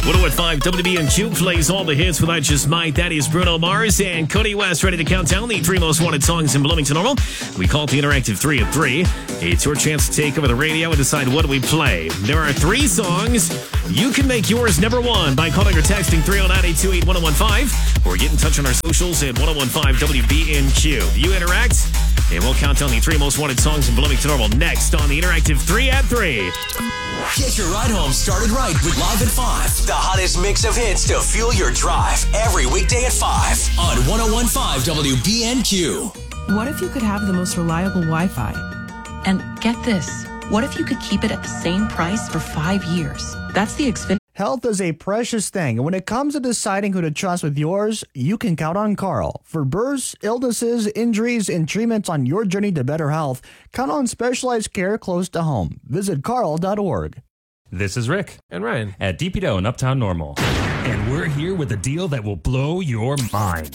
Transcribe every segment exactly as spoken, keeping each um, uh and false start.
one oh one five W B N Q plays all the hits with I Just Might. That is Bruno Mars and Cody West ready to count down the three most wanted songs in Bloomington Normal. We call it the Interactive three at three. It's your chance to take over the radio and decide what we play. There are three songs. You can make yours number one by calling or texting three oh nine, eight two eight, one oh one five or get in touch on our socials at one oh one five W B N Q. You interact and we'll count down the three most wanted songs in Bloomington Normal next on the Interactive three at three. Get your ride home started right with Live at five. The hottest mix of hits to fuel your drive every weekday at five on one oh one five W B N Q. What if you could have the most reliable Wi-Fi? And get this, what if you could keep it at the same price for five years? That's the Xfinity. Health is a precious thing, and when it comes to deciding who to trust with yours, you can count on Carl. For births, illnesses, injuries, and treatments on your journey to better health, count on specialized care close to home. Visit carl dot org. This is Rick and Ryan at D P D O in Uptown Normal. And we're here with a deal that will blow your mind.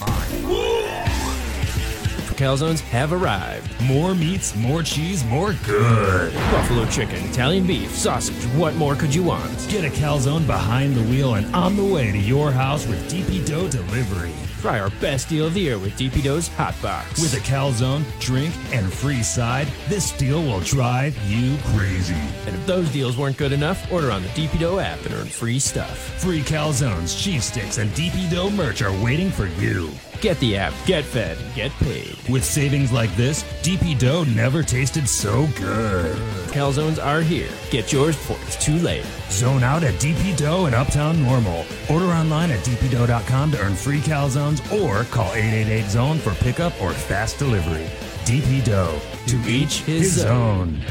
Calzones have arrived. More meats, more cheese, more good. Buffalo chicken, Italian beef, sausage. What more could you want? Get a calzone behind the wheel and on the way to your house with D P D O delivery. Try our best deal of the year with D P D O's Hot Box. With a calzone, drink, and free side, this deal will drive you crazy. And if those deals weren't good enough, order on the D P D O app and earn free stuff. Free calzones, cheese sticks, and D P D O merch are waiting for you. Get the app, get fed, and get paid. With savings like this, D P D O never tasted so good. Calzones are here. Get yours before it's too late. Zone out at D P D O in Uptown Normal. Order online at D P D O dot com to earn free calzones or call eight eight eight zone for pickup or fast delivery. D P D O. To each his, his own.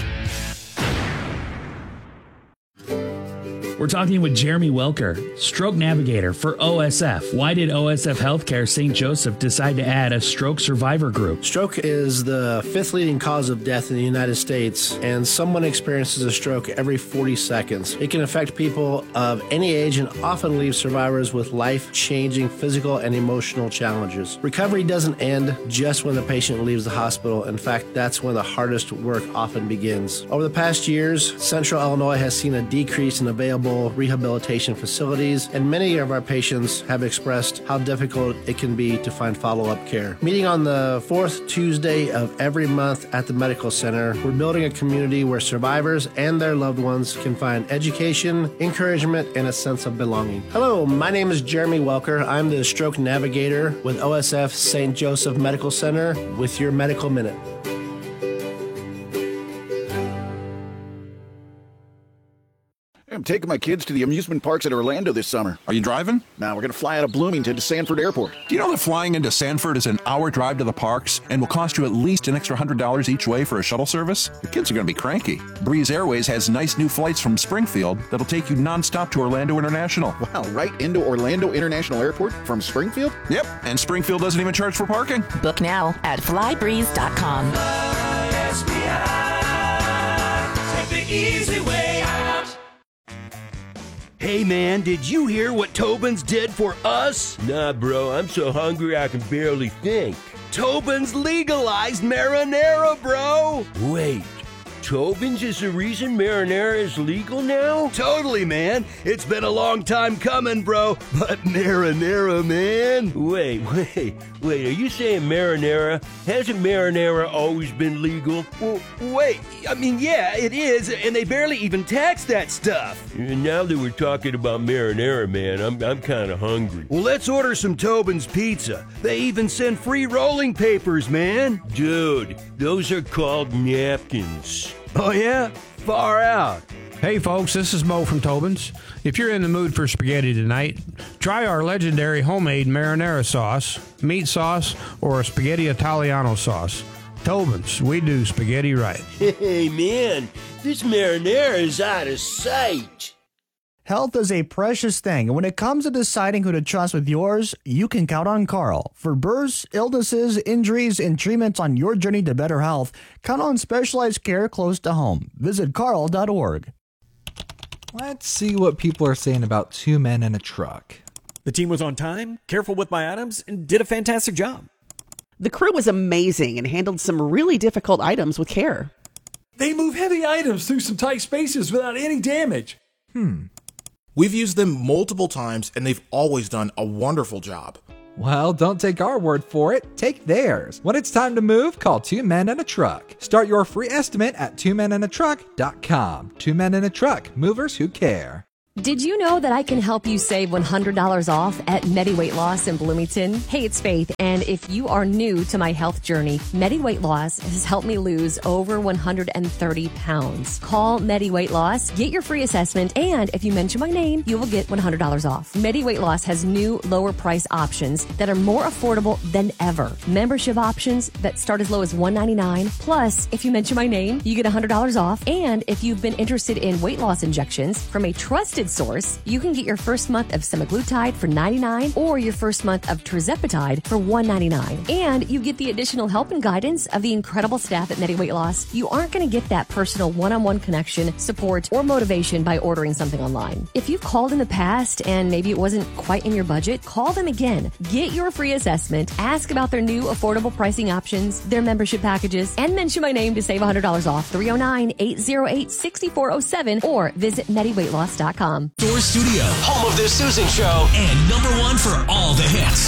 We're talking with Jeremy Welker, stroke navigator for O S F. Why did O S F Healthcare Saint Joseph decide to add a stroke survivor group? Stroke is the fifth leading cause of death in the United States, and someone experiences a stroke every forty seconds. It can affect people of any age and often leave survivors with life-changing physical and emotional challenges. Recovery doesn't end just when the patient leaves the hospital. In fact, that's when the hardest work often begins. Over the past years, Central Illinois has seen a decrease in available rehabilitation facilities, and many of our patients have expressed how difficult it can be to find follow-up care. Meeting on the fourth Tuesday of every month at the Medical Center, we're building a community where survivors and their loved ones can find education, encouragement, and a sense of belonging. Hello, my name is Jeremy Welker. I'm the stroke navigator with O S F Saint Joseph Medical Center with your Medical Minute. I'm taking my kids to the amusement parks at Orlando this summer. Are you driving? Now we're going to fly out of Bloomington to Sanford Airport. Do you know that flying into Sanford is an hour drive to the parks and will cost you at least an extra one hundred dollars each way for a shuttle service? The kids are going to be cranky. Breeze Airways has nice new flights from Springfield that'll take you nonstop to Orlando International. Wow, right into Orlando International Airport from Springfield? Yep, and Springfield doesn't even charge for parking. Book now at fly breeze dot com. S B I, take the easy way out. Hey man, did you hear what Tobin's did for us? Nah, bro, I'm so hungry I can barely think. Tobin's legalized marinara, bro! Wait, Tobin's is the reason marinara is legal now? Totally, man. It's been a long time coming, bro. But marinara, man. Wait, wait, wait, are you saying marinara? Hasn't marinara always been legal? Well, wait, I mean, yeah, it is, and they barely even tax that stuff. And now that we're talking about marinara, man, I'm, I'm kind of hungry. Well, let's order some Tobin's Pizza. They even send free rolling papers, man. Dude, those are called napkins. Oh, yeah? Far out. Hey, folks, this is Mo from Tobin's. If you're in the mood for spaghetti tonight, try our legendary homemade marinara sauce, meat sauce, or a spaghetti Italiano sauce. Tobin's, we do spaghetti right. Hey, man, this marinara is out of sight. Health is a precious thing, and when it comes to deciding who to trust with yours, you can count on Carl. For births, illnesses, injuries, and treatments on your journey to better health, count on specialized care close to home. Visit carl dot org. Let's see what people are saying about Two Men in a Truck. The team was on time, careful with my items, and did a fantastic job. The crew was amazing and handled some really difficult items with care. They move heavy items through some tight spaces without any damage. Hmm. We've used them multiple times and they've always done a wonderful job. Well, don't take our word for it. Take theirs. When it's time to move, call Two Men and a Truck. Start your free estimate at two men and a truck dot com. Two Men and a Truck. Movers who care. Did you know that I can help you save one hundred dollars off at Medi Weight Loss in Bloomington? Hey, it's Faith, and if you are new to my health journey, Medi Weight Loss has helped me lose over one hundred thirty pounds. Call Medi Weight Loss, get your free assessment, and if you mention my name, you will get one hundred dollars off. Medi Weight Loss has new lower price options that are more affordable than ever. Membership options that start as low as one hundred ninety-nine dollars. Plus, if you mention my name, you get one hundred dollars off. And if you've been interested in weight loss injections from a trusted source, you can get your first month of semaglutide for ninety-nine dollars or your first month of tirzepatide for one hundred ninety-nine dollars. And you get the additional help and guidance of the incredible staff at Medi Weight Loss. You aren't going to get that personal one-on-one connection, support, or motivation by ordering something online. If you've called in the past and maybe it wasn't quite in your budget, call them again. Get your free assessment, ask about their new affordable pricing options, their membership packages, and mention my name to save one hundred dollars off. three oh nine, eight oh eight, six four oh seven or visit medi weight loss dot com. Door Studio, home of The Susan Show, and number one for all the hits.